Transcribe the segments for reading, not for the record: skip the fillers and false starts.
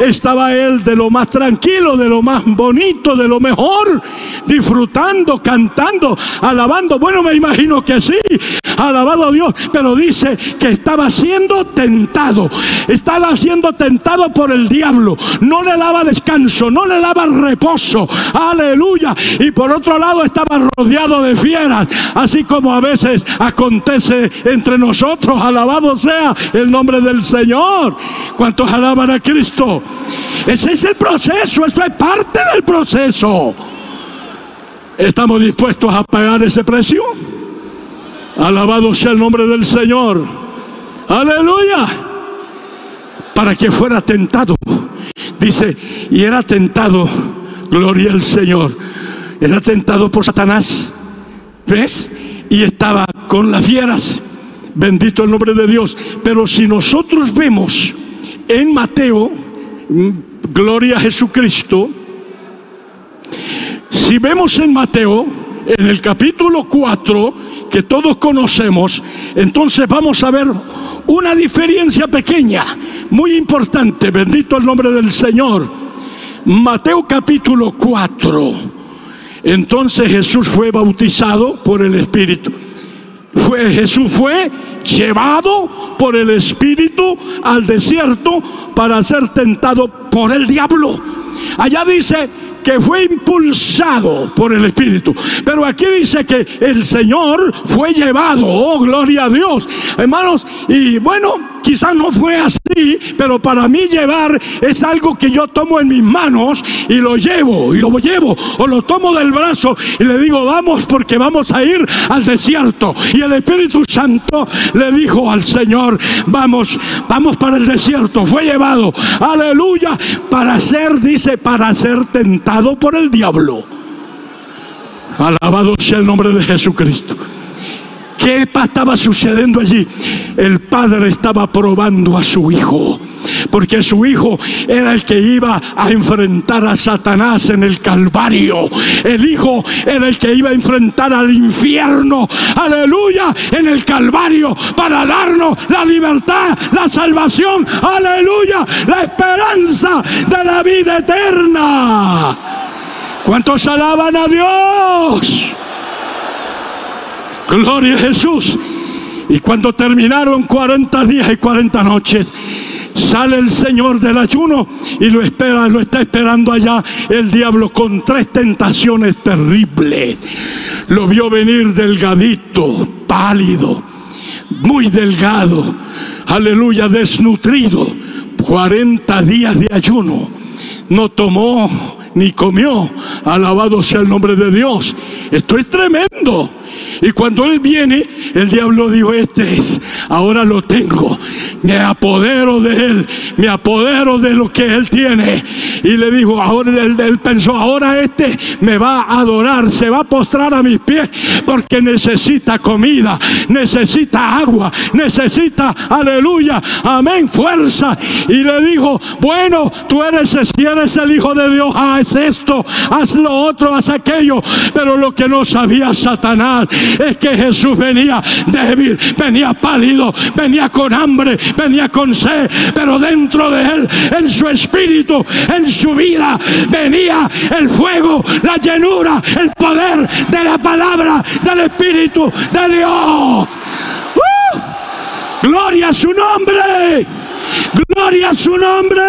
estaba él de lo más tranquilo, de lo más bonito, de lo mejor, disfrutando, cantando, alabando. Bueno, me imagino que sí, alabado a Dios, pero dice que estaba siendo tentado. Estaba siendo tentado por el diablo. No le daba descanso, no le daba reposo. Aleluya. Y por otro lado estaba rodeado de fieras, así como a veces acontece entre nosotros. Alabado sea el nombre del Señor. ¿Cuántos alaban a Cristo? Ese es el proceso, eso es parte del proceso. ¿Estamos dispuestos a pagar ese precio? Alabado sea el nombre del Señor. Aleluya. Para que fuera tentado. Dice, y era tentado, gloria al Señor, era tentado por Satanás. ¿Ves? Y estaba con las fieras. Bendito el nombre de Dios. Pero si nosotros vemos en Mateo, gloria a Jesucristo, si vemos en Mateo, en el capítulo 4, que todos conocemos, entonces vamos a ver una diferencia pequeña, muy importante. Bendito el nombre del Señor. Mateo capítulo 4. Entonces Jesús fue bautizado por el Espíritu. Jesús fue llevado por el Espíritu al desierto para ser tentado por el diablo. Allá dice que fue impulsado por el Espíritu, pero aquí dice que el Señor fue llevado. Oh, gloria a Dios, hermanos. Y bueno, quizás no fue así, pero para mí llevar es algo que yo tomo en mis manos y lo llevo, o lo tomo del brazo y le digo, vamos, porque vamos a ir al desierto. Y el Espíritu Santo le dijo al Señor, vamos para el desierto. Fue llevado, aleluya, para ser tentado por el diablo. Alabado sea el nombre de Jesucristo. ¿Qué estaba sucediendo allí? El Padre estaba probando a su Hijo, porque su Hijo era el que iba a enfrentar a Satanás en el Calvario. El Hijo era el que iba a enfrentar al infierno, aleluya, en el Calvario, para darnos la libertad, la salvación, aleluya, la esperanza de la vida eterna. ¿Cuántos alaban a Dios? Gloria a Jesús. Y cuando terminaron 40 días y 40 noches, sale el Señor del ayuno y lo está esperando allá el diablo con 3 tentaciones terribles. Lo vio venir delgadito, pálido, muy delgado, aleluya, desnutrido. 40 días de ayuno, no tomó ni comió. Alabado sea el nombre de Dios. Esto es tremendo. Y cuando él viene, el diablo dijo, este es, ahora lo tengo, me apodero de él, me apodero de lo que él tiene. Y le dijo, ahora él pensó, ahora este me va a adorar, se va a postrar a mis pies, porque necesita comida, necesita agua, necesita, aleluya, amén, fuerza. Y le dijo, bueno, si eres el Hijo de Dios, haz esto, haz lo otro, haz aquello. Pero lo que no sabía Satanás es que Jesús venía débil, venía pálido, venía con hambre, venía con sed, pero dentro de él, en su espíritu, en su vida, venía el fuego, la llenura, el poder de la palabra del Espíritu de Dios. ¡Gloria a su nombre! ¡Gloria a su nombre!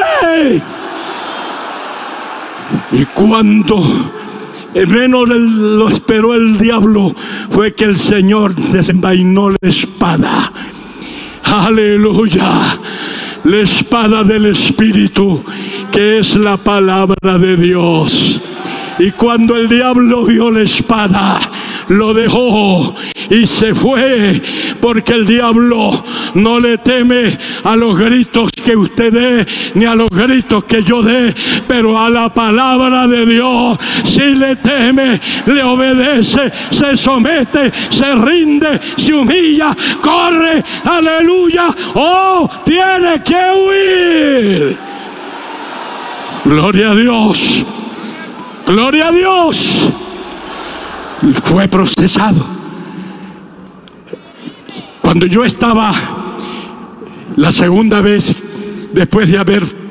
Y cuando menos lo esperó el diablo, fue que el Señor desenvainó la espada. Aleluya. La espada del Espíritu, que es la palabra de Dios. Y cuando el diablo vio la espada, lo dejó y se fue, porque el diablo no le teme a los gritos que usted dé, ni a los gritos que yo dé, pero a la palabra de Dios sí le teme, le obedece, se somete, se rinde, se humilla, corre, aleluya, oh, tiene que huir. Gloria a Dios, gloria a Dios. Fue procesado. Cuando yo estaba la segunda vez, después de haber